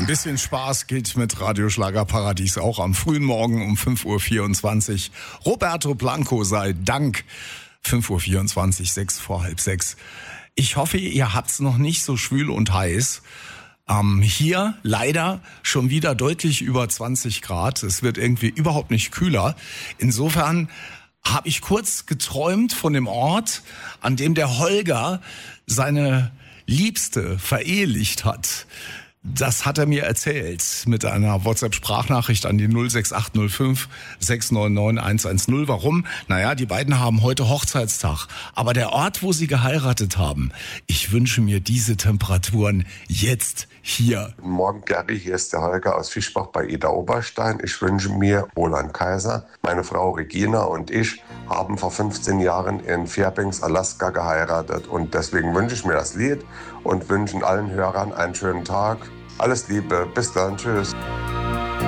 Ein bisschen Spaß geht mit Radioschlager Paradies auch am frühen Morgen um 5.24 Uhr. Roberto Blanco sei Dank. 5.24 Uhr, 6 vor halb 6. Ich hoffe, ihr habt's noch nicht so schwül und heiß. Hier leider schon wieder deutlich über 20 Grad. Es wird irgendwie überhaupt nicht kühler. Insofern habe ich kurz geträumt von dem Ort, an dem der Holger seine Liebste verehelicht hat. Das hat er mir erzählt mit einer WhatsApp-Sprachnachricht an die 06805 699 110. Warum? Naja, die beiden haben heute Hochzeitstag. Aber der Ort, wo sie geheiratet haben, ich wünsche mir diese Temperaturen jetzt hier. Guten Morgen, Gary. Hier ist der Holger aus Fischbach bei Ida Oberstein. Ich wünsche mir Roland Kaiser. Meine Frau Regina und ich haben vor 15 Jahren in Fairbanks, Alaska geheiratet. Und deswegen wünsche ich mir das Lied und wünschen allen Hörern einen schönen Tag. Alles Liebe, bis dann, tschüss.